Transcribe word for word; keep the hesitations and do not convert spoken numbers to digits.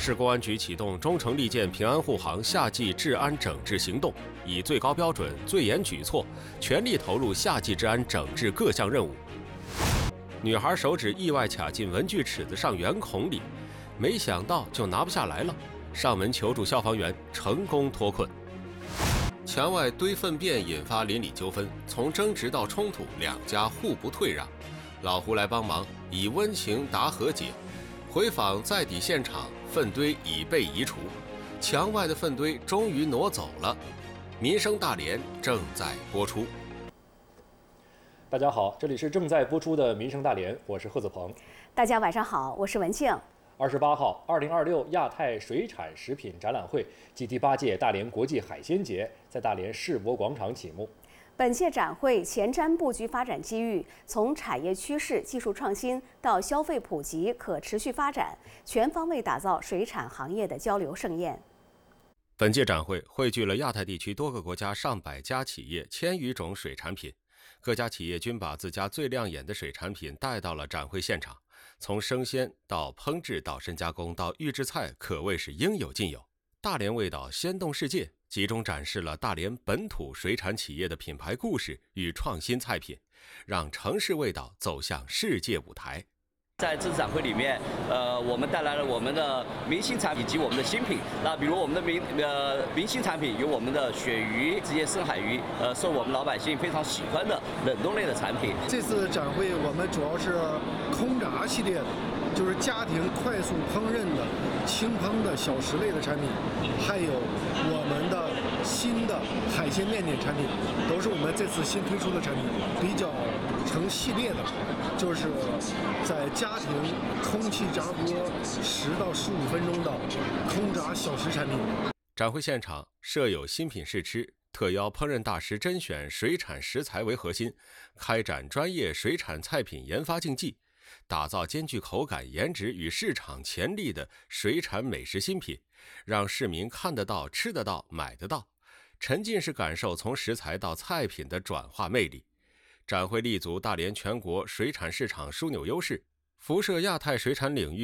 市公安局启动中诚利剑平安护航夏季治安整治行动，以最高标准、最严举措，全力投入夏季治安整治各项任务。女孩手指意外卡进文具尺子上圆孔里，没想到就拿不下来了，上门求助消防员，成功脱困。墙外堆粪便引发邻里纠纷，从争执到冲突，两家互不退让。老胡来帮忙，以温情达和解。回访在底现场，粪堆已被移除，墙外的粪堆终于挪走了。民生大连正在播出。 大家好，这里是正在播出的《民生大连》，我是贺子鹏。 大家晚上好，我是文庆。 二十八号，二零二六亚太水产食品展览会暨第八届大连国际海鲜节在大连世博广场启幕。 本届展会前瞻布局发展机遇，从产业趋势、技术创新到消费普及、可持续发展，全方位打造水产行业的交流盛宴。 本届展会汇聚了亚太地区多个国家上百家企业、千余种水产品，各家企业均把自家最亮眼的水产品带到了展会现场。从生鲜到烹制到深加工到预制菜，可谓是应有尽有。大连味道先动世界，集中展示了大连本土水产企业的品牌故事与创新菜品，让城市味道走向世界舞台。 在这次展会里面，呃，我们带来了我们的明星产品以及我们的新品。那比如我们的明呃明星产品有我们的鳕鱼、这些深海鱼，呃，受我们老百姓非常喜欢的冷冻类的产品。 这次展会我们主要是空炸系列的，就是家庭快速烹饪的轻烹的小食类的产品，还有我们的新的海鲜面点产品，都是我们这次新推出的产品，比较成系列的，就是在家庭空气炸锅十到十五分钟的空炸小食产品。 展会现场设有新品试吃，特邀烹饪大师甄选水产食材为核心，开展专业水产菜品研发竞技，打造兼具口感、颜值与市场潜力的水产美食新品，让市民看得到、吃得到、买得到，沉浸式感受从食材到菜品的转化魅力。展会立足大连全国水产市场枢纽优势，辐射亚太水产领域